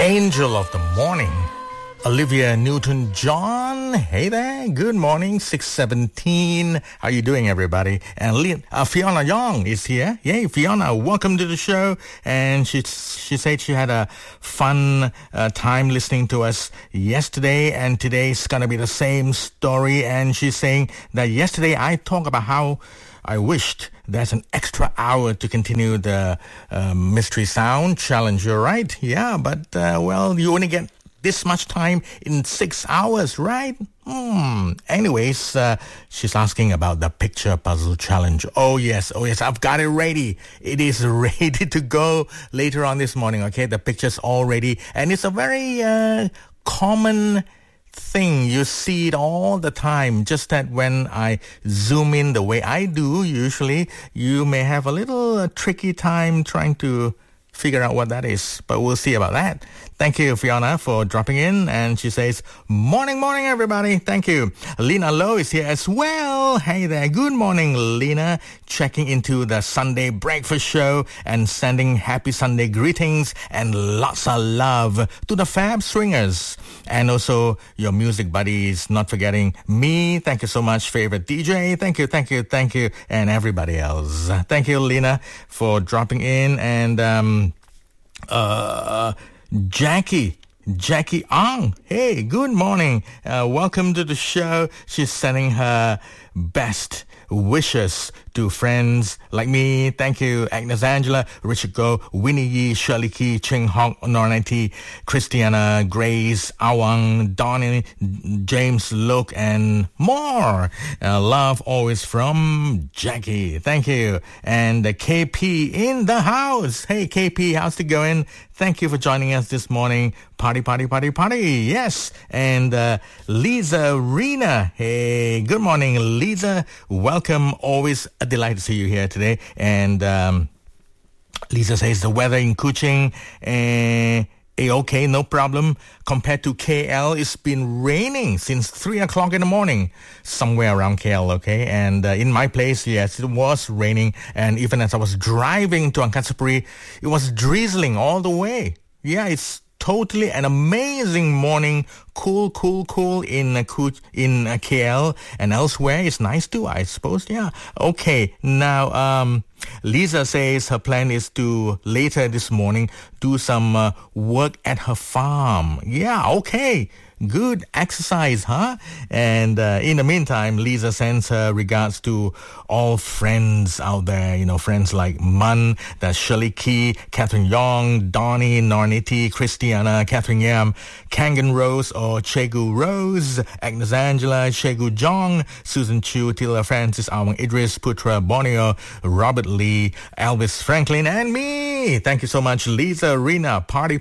Angel of the Morning, Olivia Newton-John. Hey there, good morning, 6:17. How you doing, everybody? And Fiona Young is here. Yay, Fiona, welcome to the show. And she said she had a fun time listening to us yesterday, and today's gonna be the same story. And she's saying that yesterday I talked about how I wished there's an extra hour to continue the Mystery Sound Challenge, right? Yeah, but, well, you only get this much time in 6 hours, right? Anyways, she's asking about the picture puzzle challenge. Oh yes, I've got it ready. It is ready to go later on this morning, okay? The picture's all ready. And it's a very common thing. You see it all the time. Just that when I zoom in the way I do, usually, you may have a little tricky time trying to figure out what that is. But we'll see about that. Thank you, Fiona, for dropping in. And she says, morning, everybody. Thank you. Lena Lowe is here as well. Hey there. Good morning, Lena. Checking into the Sunday Breakfast Show and sending happy Sunday greetings and lots of love to the Fab Swingers. And also your music buddies, not forgetting me. Thank you so much, favorite DJ. Thank you. And everybody else. Thank you, Lena, for dropping in. And, Jackie Ong. Hey, good morning. Welcome to the show. She's sending her best wishes to friends like me. Thank you, Agnes Angela, Richard Go, Winnie Yee, Shirley Key, Ching Hong, Nornati, Christiana, Grace, Awang, Donnie, James, Luke, and more. Love always from Jackie. Thank you. And KP in the house. Hey, KP, how's it going? Thank you for joining us this morning. Party. Yes. And Lisa Rena. Hey, good morning, Lisa. Welcome. Always a delight to see you here today. And Lisa says the weather in Kuching, okay, no problem. Compared to KL, it's been raining since 3 o'clock in the morning, somewhere around KL, okay? And in my place, yes, it was raining. And even as I was driving to Angkasapuri, it was drizzling all the way. Yeah, it's totally an amazing morning. Cool in KL, and elsewhere it's nice too, I suppose. Yeah. Okay. Now, Lisa says her plan is to later this morning do some work at her farm. Yeah. Okay. Good exercise, huh? And in the meantime, Lisa sends her regards to all friends out there. You know, friends like Mun, that's Shirley Key, Catherine Yong, Donnie, Norniti, Christiana, Catherine Yam, Kangan Rose or Chegu Rose, Agnes Angela, Chegu Jong, Susan Chu, Tila Francis, Awang Idris, Putra Borneo, Robert Lee, Elvis Franklin, and me. Thank you so much, Lisa, Rena. Party.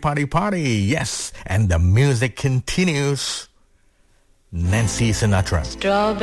Yes. And the music continues. Nancy Sinatra.